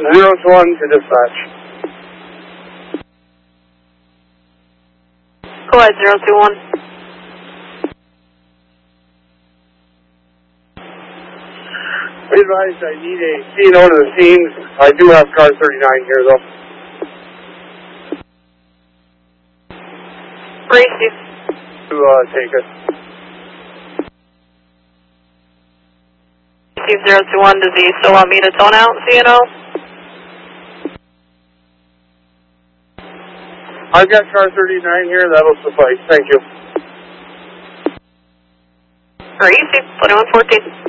021 to dispatch. Go ahead, 021. Be advised, I need a C&O to the scene. I do have car 39 here, though. Gracie. To take it. Steve 021, does he still want me to tone out C&O? I've got car 39 here. That'll suffice. Thank you. Gracie, 2114.